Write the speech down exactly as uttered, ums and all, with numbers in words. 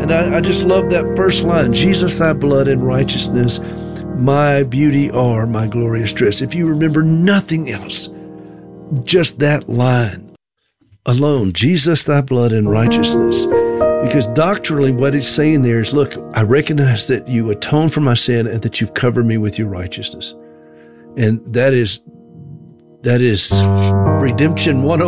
And I, I just love that first line, Jesus, thy blood and righteousness, my beauty are my glorious dress. If you remember nothing else, just that line alone, Jesus, thy blood and righteousness. Because doctrinally what it's saying there is, look, I recognize that you atone for my sin and that you've covered me with your righteousness. And that is, that is redemption one oh one.